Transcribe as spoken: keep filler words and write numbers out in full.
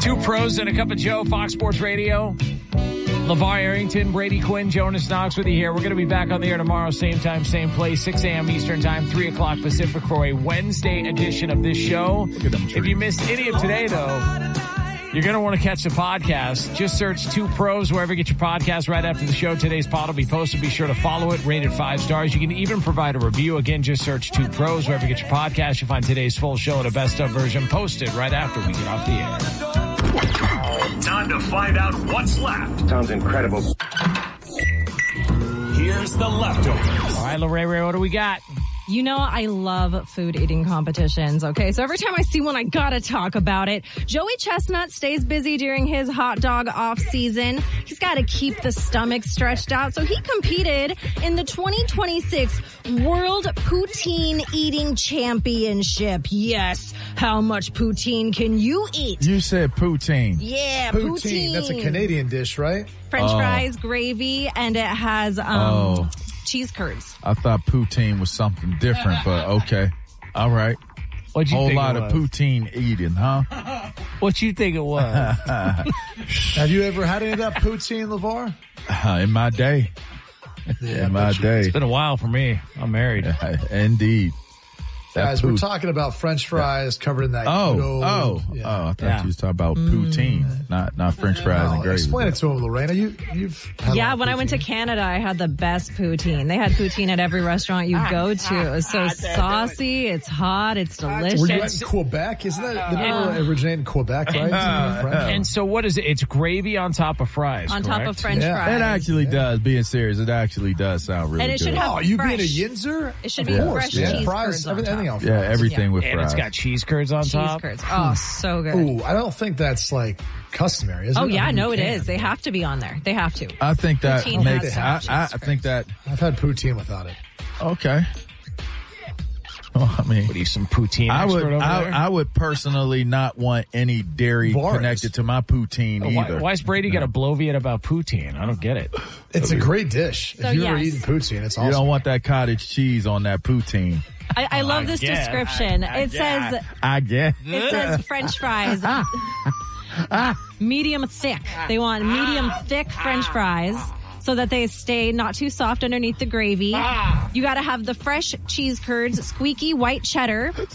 Two pros and a cup of Joe, Fox Sports Radio. LeVar Arrington, Brady Quinn, Jonas Knox with you here. We're going to be back on the air tomorrow, same time, same place, six a.m. Eastern time, three o'clock Pacific for a Wednesday edition of this show. If you missed any of today, though, you're going to want to catch the podcast. Just search Two Pros wherever you get your podcast right after the show. Today's pod will be posted. Be sure to follow it, rate it five stars. You can even provide a review. Again, just search Two Pros wherever you get your podcast. You'll find today's full show and a best-of version posted right after we get off the air. Time to find out what's left. Sounds incredible. Here's the leftovers. All right, Lorraine, what do we got? You know, I love food eating competitions, okay? So every time I see one, I gotta talk about it. Joey Chestnut stays busy during his hot dog off season. He's gotta keep the stomach stretched out. So he competed in the twenty twenty-six World Poutine Eating Championship. Yes. How much poutine can you eat? You said poutine. Yeah, Poutine. poutine. That's a Canadian dish, right? French Oh. fries, gravy, and it has um, Oh. cheese curds. I thought poutine was something different, but okay. All right. What'd you Whole think lot it of was? poutine eating, huh? What you think it was? Have you ever had any of that poutine, LeVar? In my day. Yeah, In my but you- day. It's been a while for me. I'm married. Indeed. That Guys, we're pout- talking about French fries covered in that. Oh, good old- oh, yeah. oh! I thought Yeah. you was talking about poutine, not not French fries and Oh, gravy. explain it to him, Lorena. You, you've had a Yeah, lot of when I went to poutine. Canada, I had the best poutine. They had poutine at every restaurant you go to. It was so saucy, it's hot, it's delicious. Were you at Quebec? Isn't that didn't it originate in Quebec, right? Isn't it French? And so what is it? It's gravy on top of fries, on top of correct? French Yeah. fries. It actually does. Being serious, it actually does sound really And it good. should have Oh, you fresh. being a Yinzer? It should Of be course, fresh yeah. cheese fries, curds on everything, top. everything else. yeah, everything Yeah. with And fries. it's got cheese curds on Cheese top. curds. Oh, so good. Ooh, I don't think that's like customary, is it? Oh I yeah, mean, no, you it can. is. They have to be on there. They have to. I think that Poutine makes. has I, I, cheese I think that I've had poutine without it. okay. Well, I mean, What are you, some poutine I expert would. over I, there? I would personally not want any dairy Bars. connected to my poutine why, either. why's Brady got a bloviate about poutine? I don't get it. It's a great dish. So, if you've ever yes. eaten poutine, it's You awesome. don't want that cottage cheese on that poutine. I, I love I this guess. description. I- I it says guess. I guess. it says French fries. Medium thick. They want medium thick French fries so that they stay not too soft underneath the gravy. You got to have the fresh cheese curds, squeaky white cheddar,